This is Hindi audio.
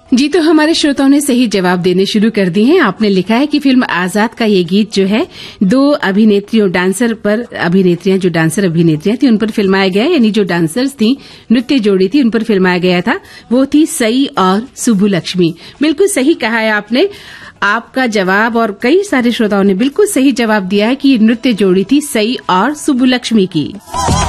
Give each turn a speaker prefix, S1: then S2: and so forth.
S1: जी, तो हमारे श्रोताओं ने सही जवाब देने शुरू कर दिए हैं। आपने लिखा है कि फिल्म आजाद का ये गीत जो है 2 अभिनेत्रियों डांसर पर अभिनेत्रियां जो डांसर अभिनेत्रियां थी उन पर फिल्माया गया, यानी जो डांसर्स थी, नृत्य जोड़ी थी, उन पर फिल्माया गया था। वो थी सई और सुब्बुलक्ष्मी। बिल्कुल सही कहा है आपने। आपका जवाब और कई सारे श्रोताओं ने बिल्कुल सही जवाब दिया है कि ये नृत्य जोड़ी थी सई और सुब्बुलक्ष्मी की।